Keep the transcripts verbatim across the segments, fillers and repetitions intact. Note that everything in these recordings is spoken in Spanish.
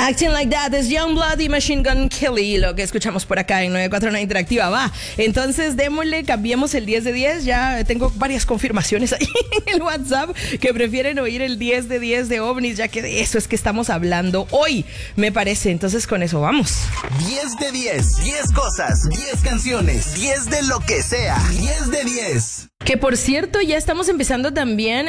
Acting Like That es Youngblood y Machine Gun Kelly, lo que escuchamos por acá en nueve cuatro nueve Interactiva. Va, entonces démosle, cambiemos el diez de diez. Ya tengo varias confirmaciones ahí en el WhatsApp que prefieren oír el diez de diez de ovnis, ya que de eso es que estamos hablando hoy, me parece. Entonces con eso vamos. diez de diez, diez cosas, diez canciones, diez de lo que sea, diez de diez. Que por cierto, ya estamos empezando también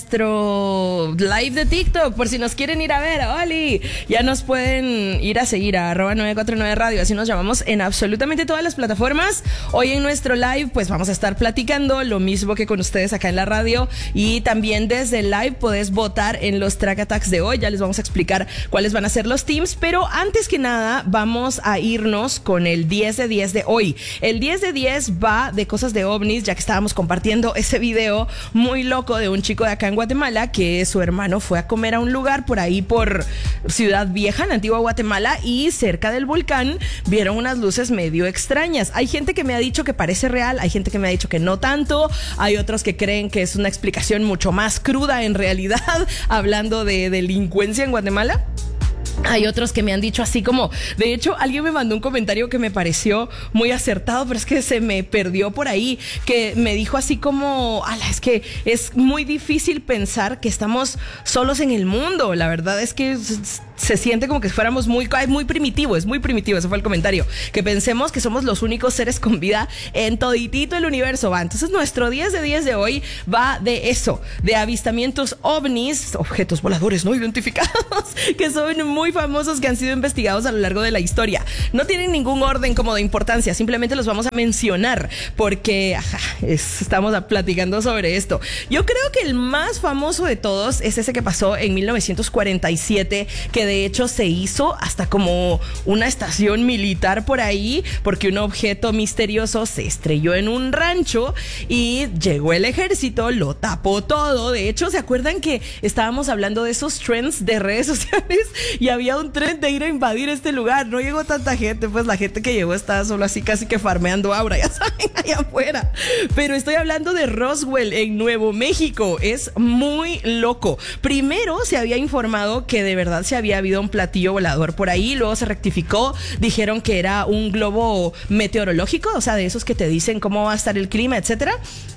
nuestro live de TikTok, por si nos quieren ir a ver, ¡oli! Ya nos pueden ir a seguir a arroba nueve cuatro nueve radio, así nos llamamos en absolutamente todas las plataformas. Hoy en nuestro live pues vamos a estar platicando lo mismo que con ustedes acá en la radio, y también desde el live podés votar en los track attacks de hoy. Ya les vamos a explicar cuáles van a ser los teams, pero antes que nada vamos a irnos con el diez de diez de hoy. El diez de diez va de cosas de ovnis, ya que estábamos compartiendo ese video muy loco de un chico de acá en Guatemala que su hermano fue a comer a un lugar por ahí por Ciudad Vieja, en Antigua Guatemala, y cerca del volcán vieron unas luces medio extrañas. Hay gente que me ha dicho que parece real, hay gente que me ha dicho que no tanto, hay otros que creen que es una explicación mucho más cruda en realidad, hablando de delincuencia en Guatemala. Hay otros que me han dicho así como, de hecho alguien me mandó un comentario que me pareció muy acertado, pero es que se me perdió por ahí, que me dijo así como, ala, es que es muy difícil pensar que estamos solos en el mundo. La verdad es que se siente como que fuéramos muy, muy primitivo, es muy primitivo, ese fue el comentario, que pensemos que somos los únicos seres con vida en toditito el universo. Va, entonces nuestro diez de diez de hoy va de eso, de avistamientos ovnis, objetos voladores no identificados, que son muy famosos, que han sido investigados a lo largo de la historia. No tienen ningún orden como de importancia, simplemente los vamos a mencionar porque ajá, es, estamos platicando sobre esto. Yo creo que el más famoso de todos es ese que pasó en mil novecientos cuarenta y siete, que de hecho se hizo hasta como una estación militar por ahí, porque un objeto misterioso se estrelló en un rancho y llegó el ejército, lo tapó todo. De hecho, ¿se acuerdan que estábamos hablando de esos trends de redes sociales y había un trend de ir a invadir este lugar? No llegó tanta gente, pues la gente que llegó estaba solo así casi que farmeando aura, ya saben, allá afuera. Pero estoy hablando de Roswell en Nuevo México. Es muy loco. Primero se había informado que de verdad se había habido un platillo volador por ahí, luego se rectificó, dijeron que era un globo meteorológico, o sea, de esos que te dicen cómo va a estar el clima, etcétera.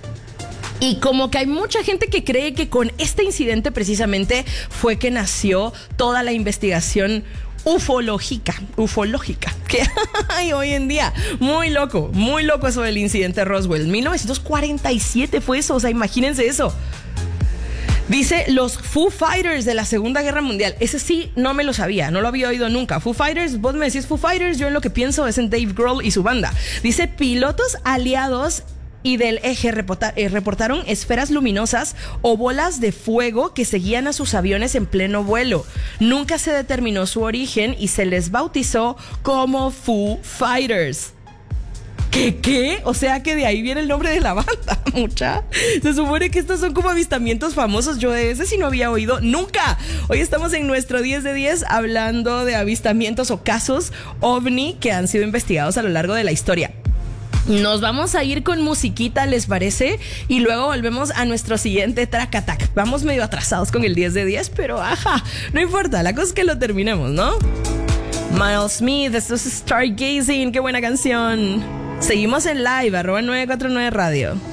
Y como que hay mucha gente que cree que con este incidente precisamente fue que nació toda la investigación ufológica, ufológica que hay hoy en día. Muy loco, muy loco eso del incidente Roswell. mil novecientos cuarenta y siete fue eso, o sea, imagínense eso. Dice los Foo Fighters de la Segunda Guerra Mundial. Ese sí no me lo sabía, no lo había oído nunca. Foo Fighters, vos me decís Foo Fighters, yo en lo que pienso es en Dave Grohl y su banda. Dice pilotos aliados y del eje reporta, eh, reportaron esferas luminosas o bolas de fuego que seguían a sus aviones en pleno vuelo. Nunca se determinó su origen y se les bautizó como Foo Fighters. ¿Qué, qué? O sea que de ahí viene el nombre de la banda, mucha. Se supone que estos son como avistamientos famosos. Yo de ese sí no había oído nunca. Hoy estamos en nuestro diez de diez hablando de avistamientos o casos ovni que han sido investigados a lo largo de la historia. Nos vamos a ir con musiquita, ¿les parece? Y luego volvemos a nuestro siguiente track attack. Vamos medio atrasados con el diez de diez, pero ajá, no importa, la cosa es que lo terminemos, ¿no? Miles Smith, esto es Stargazing, qué buena canción. Seguimos en live, arroba nueve cuatro nueve radio.